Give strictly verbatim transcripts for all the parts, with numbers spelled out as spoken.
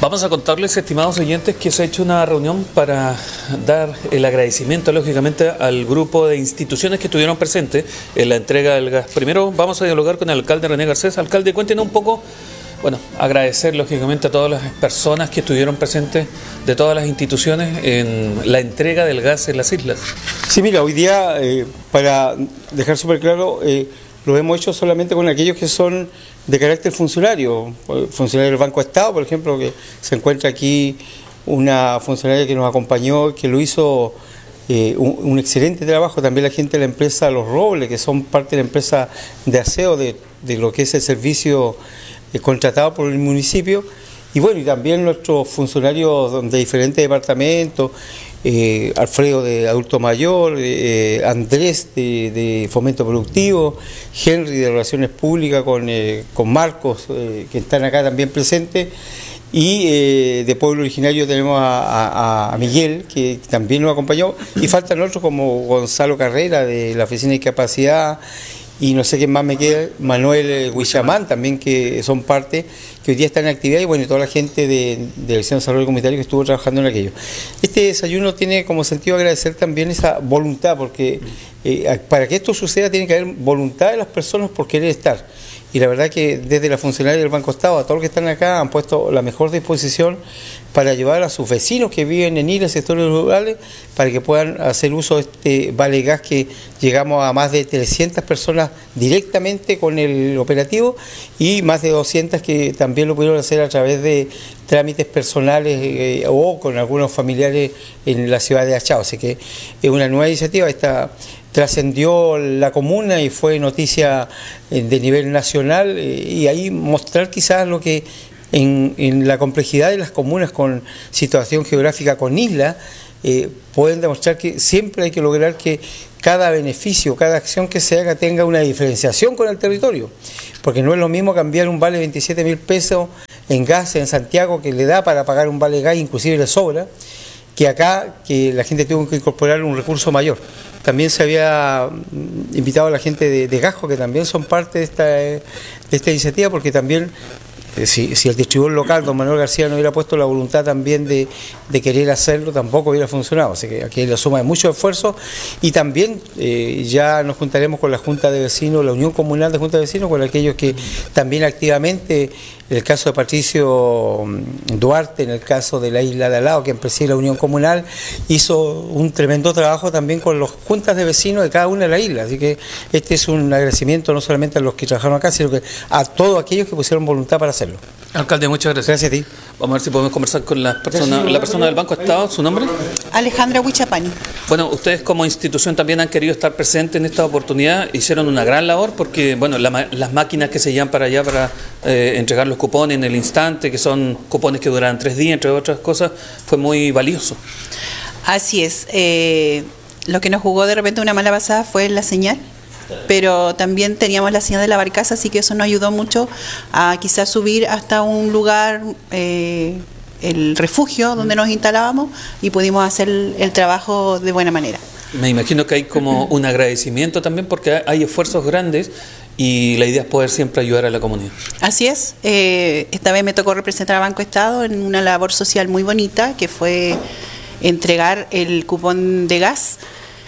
Vamos a contarles, estimados oyentes, que se ha hecho una reunión para dar el agradecimiento, lógicamente, al grupo de instituciones que estuvieron presentes en la entrega del gas. Primero vamos a dialogar con el alcalde René Garcés. Alcalde, cuéntenos un poco, bueno, agradecer, lógicamente, a todas las personas que estuvieron presentes de todas las instituciones en la entrega del gas en las islas. Sí, mira, hoy día, eh, para dejar súper claro, eh, lo hemos hecho solamente con aquellos que son de carácter funcionario, funcionario del Banco Estado, por ejemplo, que se encuentra aquí una funcionaria que nos acompañó, que lo hizo eh, un, un excelente trabajo, también la gente de la empresa Los Robles, que son parte de la empresa de aseo de, de lo que es el servicio eh, contratado por el municipio, y bueno, y también nuestros funcionarios de diferentes departamentos, Eh, Alfredo de Adulto Mayor, eh, Andrés de, de Fomento Productivo, Henry de Relaciones Públicas con, eh, con Marcos, eh, que están acá también presentes, y eh, de Pueblo Originario tenemos a, a, a Miguel, que también nos acompañó, y faltan otros como Gonzalo Carrera de la Oficina de Discapacidad, y no sé quién más me queda, Manuel Huichamán también, que son parte, que hoy día están en actividad, y bueno, y toda la gente de, de la Dirección de Desarrollo Comunitario que estuvo trabajando en aquello. Este desayuno tiene como sentido agradecer también esa voluntad, porque eh, para que esto suceda tiene que haber voluntad de las personas por querer estar. Y la verdad que desde la funcionaria del Banco Estado a todos los que están acá han puesto la mejor disposición para ayudar a sus vecinos que viven en islas, sectores rurales, para que puedan hacer uso de este vale gas, que llegamos a más de trescientas personas directamente con el operativo, y más de doscientas que también lo pudieron hacer a través de trámites personales eh, o con algunos familiares en la ciudad de Achao. Así que es una nueva iniciativa. Esta trascendió la comuna y fue noticia de nivel nacional, y ahí mostrar quizás lo que en, en la complejidad de las comunas con situación geográfica con isla, eh, pueden demostrar que siempre hay que lograr que cada beneficio, cada acción que se haga tenga una diferenciación con el territorio, porque no es lo mismo cambiar un vale de veintisiete mil pesos en gas en Santiago, que le da para pagar un vale gas, inclusive le sobra, que acá, que la gente tuvo que incorporar un recurso mayor. También se había invitado a la gente de, de Gasco, que también son parte de esta, de esta iniciativa, porque también, eh, si, si el distribuidor local, don Manuel García, no hubiera puesto la voluntad también de, de querer hacerlo, tampoco hubiera funcionado. Así que aquí hay la suma de mucho esfuerzo, y también eh, ya nos juntaremos con la Junta de Vecinos, la Unión Comunal de Junta de Vecinos, con aquellos que también activamente, en el caso de Patricio Duarte, en el caso de la isla de al lado, quien preside la Unión Comunal, hizo un tremendo trabajo también con las juntas de vecinos de cada una de las islas. Así que este es un agradecimiento no solamente a los que trabajaron acá, sino que a todos aquellos que pusieron voluntad para hacerlo. Alcalde, muchas gracias. Gracias a ti. Vamos a ver si podemos conversar con la persona, la persona del Banco Estado. ¿Su nombre? Alejandra Huichapani. Bueno, ustedes como institución también han querido estar presentes en esta oportunidad. Hicieron una gran labor porque, bueno, la, las máquinas que se llevan para allá para eh, entregar los cupones en el instante, que son cupones que duran tres días, entre otras cosas, fue muy valioso. Así es. Eh, lo que nos jugó de repente una mala pasada fue la señal, pero también teníamos la señal de la barcaza, así que eso nos ayudó mucho a quizás subir hasta un lugar, eh, el refugio donde nos instalábamos, y pudimos hacer el, el trabajo de buena manera. Me imagino que hay como un agradecimiento también, porque hay esfuerzos grandes y la idea es poder siempre ayudar a la comunidad. Así es. Eh, esta vez me tocó representar a Banco Estado en una labor social muy bonita, que fue entregar el cupón de gas.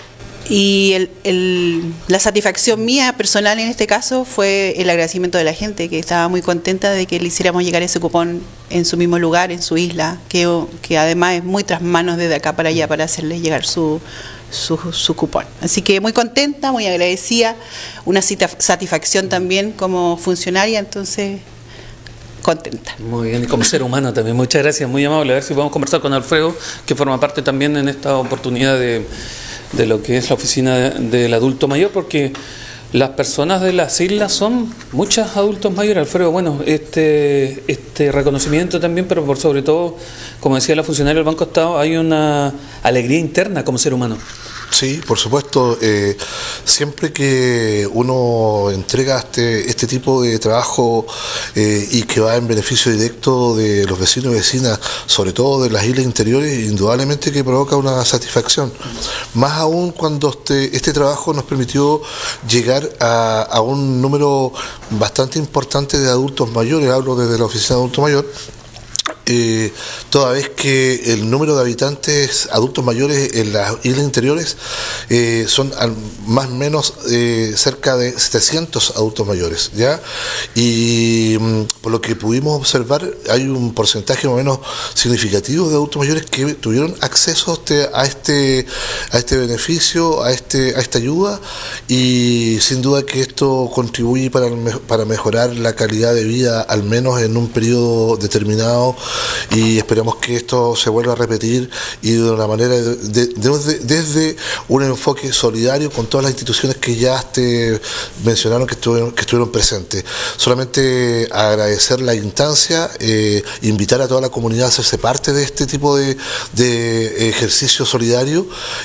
Y el, el, la satisfacción mía personal en este caso fue el agradecimiento de la gente, que estaba muy contenta de que le hiciéramos llegar ese cupón en su mismo lugar, en su isla, que, que además es muy tras manos desde acá para allá para hacerles llegar su, su, su cupón. Así que muy contenta, muy agradecida, una satisfacción también como funcionaria, entonces contenta. Muy bien, y como ser humano también, muchas gracias, muy amable. A ver si podemos conversar con Alfredo, que forma parte también en esta oportunidad de... de lo que es la oficina del adulto mayor, porque las personas de las islas son muchos adultos mayores. Alfredo, bueno, este este reconocimiento también, pero por sobre todo, como decía la funcionaria del Banco Estado, hay una alegría interna como ser humano. Sí, por supuesto. Eh, siempre que uno entrega este, este tipo de trabajo eh, y que va en beneficio directo de los vecinos y vecinas, sobre todo de las islas interiores, indudablemente que provoca una satisfacción. Más aún cuando este, este trabajo nos permitió llegar a, a un número bastante importante de adultos mayores, hablo desde la oficina de adulto mayor, Eh, toda vez que el número de habitantes adultos mayores en las islas interiores eh, son al, más o menos eh, cerca de setecientos adultos mayores, ¿ya? Y mm, por lo que pudimos observar, hay un porcentaje más o menos significativo de adultos mayores que tuvieron acceso a este, a este, a este beneficio, a, este, a esta ayuda, y sin duda que esto contribuye para, para mejorar la calidad de vida, al menos en un periodo determinado, y esperamos que esto se vuelva a repetir y de una manera de, de, de, desde un enfoque solidario con todas las instituciones que ya te mencionaron que estuvieron, que estuvieron presentes. Solamente agradecer la instancia, eh, invitar a toda la comunidad a hacerse parte de este tipo de, de ejercicio solidario,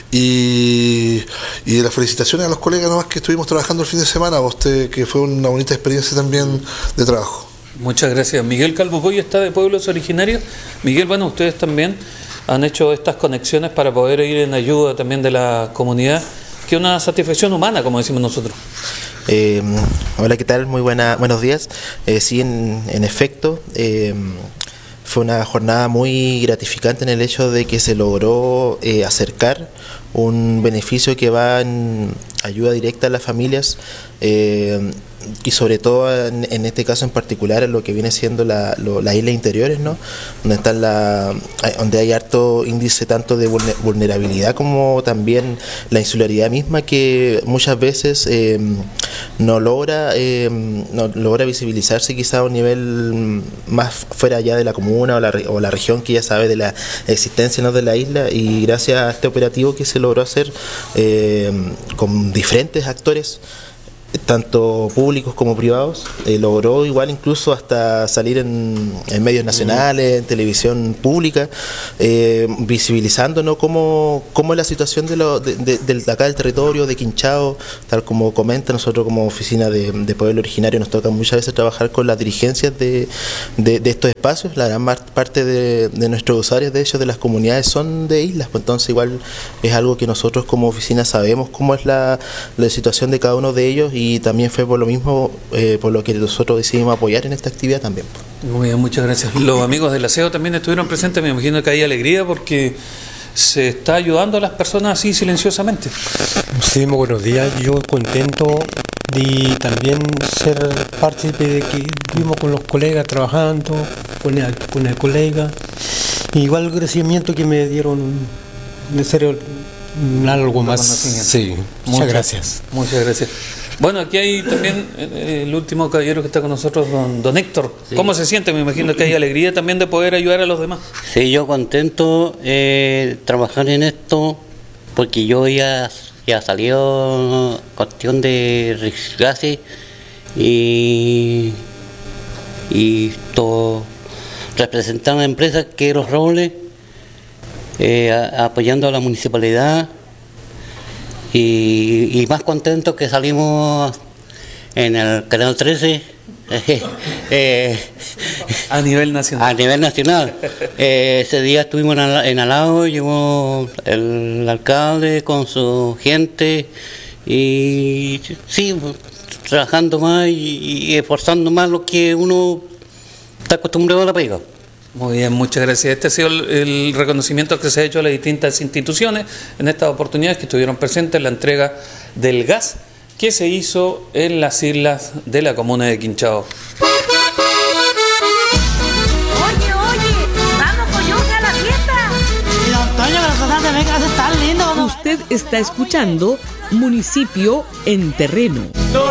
y, y las felicitaciones a los colegas nomás que estuvimos trabajando el fin de semana, a usted, que fue una bonita experiencia también de trabajo. Muchas gracias. Miguel Calvo Coyo está de Pueblos Originarios. Miguel, bueno, ustedes también han hecho estas conexiones para poder ir en ayuda también de la comunidad, que es una satisfacción humana, como decimos nosotros. Eh, hola, ¿qué tal? Muy buena, buenos días. Eh, sí, en, en efecto, eh, fue una jornada muy gratificante en el hecho de que se logró eh, acercar un beneficio que va en ayuda directa a las familias, eh, y sobre todo en, en este caso en particular en lo que viene siendo la, lo, las islas interiores, ¿no? Donde están la, donde hay harto índice tanto de vulnerabilidad como también la insularidad misma, que muchas veces eh, no logra eh, no logra visibilizarse quizá a un nivel más fuera allá de la comuna o la, o la región, que ya sabe de la existencia, ¿no?, de la isla, y gracias a este operativo que se logró hacer eh, con diferentes actores, tanto públicos como privados, eh, logró igual incluso hasta salir en, en medios nacionales, en televisión pública, eh, visibilizando, ¿no?, cómo, cómo es la situación de, lo, de, de, de acá del territorio, de Quinchao, tal como comenta. Nosotros como oficina de, de Pueblo Originario nos toca muchas veces trabajar con las dirigencias de, de, de estos espacios. La gran parte de, de nuestros usuarios, de hecho, de las comunidades son de islas, pues entonces igual es algo que nosotros como oficina sabemos cómo es la, la situación de cada uno de ellos, y y también fue por lo mismo, eh, por lo que nosotros decidimos apoyar en esta actividad también. Muy bien, muchas gracias. Los amigos del aseo también estuvieron presentes, me imagino que hay alegría porque se está ayudando a las personas así silenciosamente. Sí, muy buenos días, yo contento de también ser partícipe de que estuvimos con los colegas trabajando, con el, con el colega, igual el agradecimiento que me dieron, en serio, algo más. Sí, muchas, muchas gracias. Muchas gracias. Bueno, aquí hay también eh, el último caballero que está con nosotros, don, don Héctor. Sí. ¿Cómo se siente? Me imagino que hay alegría también de poder ayudar a los demás. Sí, yo contento eh, trabajar en esto, porque yo ya, ya salió cuestión de reciclaje y, y esto, representar a la empresa que Los Robles, eh, a, apoyando a la municipalidad. Y, y más contentos que salimos en el Canal trece eh, eh, a nivel nacional. A nivel nacional. Eh, ese día estuvimos en Alao, llegó el alcalde con su gente y sí, trabajando más y, y esforzando más lo que uno está acostumbrado a la pega. Muy bien, muchas gracias. Este ha sido el, el reconocimiento que se ha hecho a las distintas instituciones en estas oportunidades que estuvieron presentes en la entrega del gas que se hizo en las islas de la comuna de Quinchao. Oye, oye, vamos coyote a la fiesta. Y don Toño, que los cosas de Vegas están lindos. Usted está escuchando Municipio en Terreno.